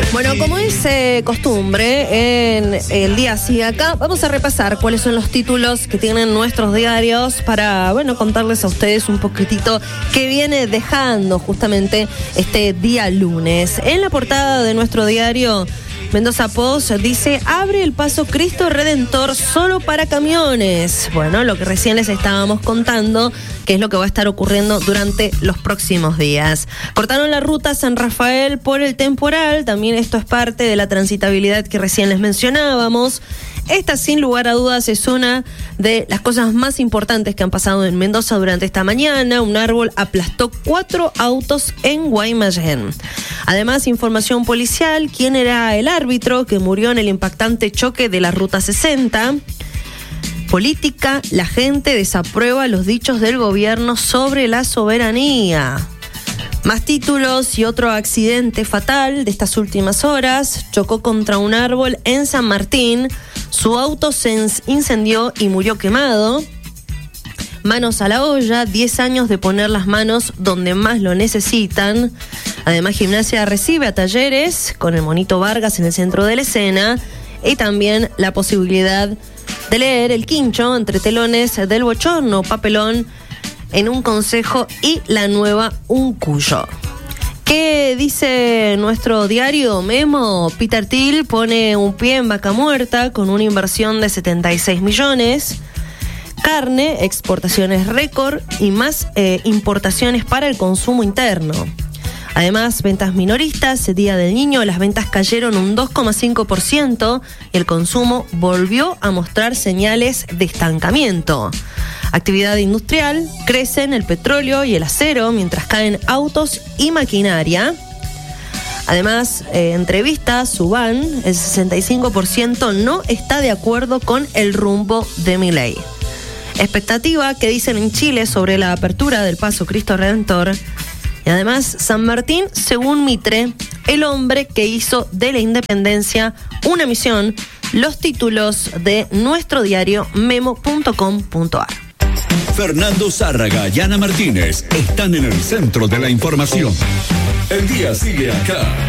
Bueno, como es costumbre en el día así acá, vamos a repasar cuáles son los títulos que tienen nuestros diarios para, contarles a ustedes un poquitito qué viene dejando justamente este día lunes. En la portada de nuestro diario, Mendoza Post dice: abre el paso Cristo Redentor solo para camiones. Bueno, lo que recién les estábamos contando, que es lo que va a estar ocurriendo durante los próximos días. Cortaron la ruta San Rafael por el temporal, también esto es parte de la transitabilidad que recién les mencionábamos. Esta, sin lugar a dudas, es una de las cosas más importantes que han pasado en Mendoza durante esta mañana. Un árbol aplastó 4 autos en Guaymallén. Además, información policial: quién era el árbitro que murió en el impactante choque de la Ruta 60. Política: la gente desaprueba los dichos del gobierno sobre la soberanía. Más títulos: y otro accidente fatal de estas últimas horas. Chocó contra un árbol en San Martín. Su auto se incendió y murió quemado. Manos a la olla: 10 años de poner las manos donde más lo necesitan. Además, Gimnasia recibe a Talleres con el Monito Vargas en el centro de la escena. Y también la posibilidad de leer el quincho entre telones del bochorno papelón en un consejo y la nueva Un Cuyo. ¿Qué dice nuestro diario Memo? Peter Thiel pone un pie en Vaca Muerta con una inversión de 76 millones. Carne, exportaciones récord y más importaciones para el consumo interno. Además, ventas minoristas, Día del Niño, las ventas cayeron un 2,5% y el consumo volvió a mostrar señales de estancamiento. Actividad industrial: crecen el petróleo y el acero mientras caen autos y maquinaria. Además, entrevista Subán, el 65% no está de acuerdo con el rumbo de Milei. Expectativa: ¿qué dicen en Chile sobre la apertura del paso Cristo Redentor? Y además, San Martín, según Mitre, el hombre que hizo de la independencia una misión. Los títulos de nuestro diario memo.com.ar. Fernando Zárraga y Ana Martínez están en el centro de la información. El día sigue acá.